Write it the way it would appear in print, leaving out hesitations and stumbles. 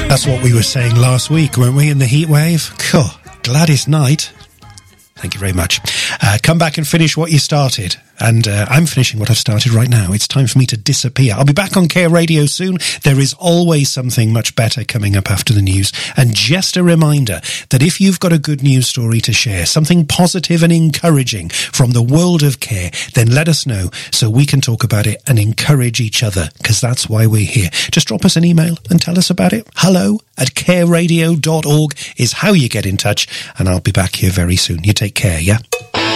That's what we were saying last week, weren't we, in the heat wave? Cool. Gladys Knight. Thank you very much. Come back and finish what you started. And I'm finishing what I've started right now. It's time for me to disappear. I'll be back on Care Radio soon. There is always something much better coming up after the news. And just a reminder that if you've got a good news story to share, something positive and encouraging from the world of care, then let us know so we can talk about it and encourage each other, because that's why we're here. Just drop us an email and tell us about it. hello@careradio.org is how you get in touch, and I'll be back here very soon. You take care, yeah?